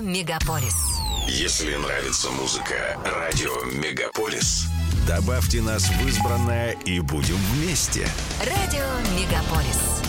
Мегаполис. Если нравится музыка Радио Мегаполис, добавьте нас в избранное и будем вместе. Радио Мегаполис.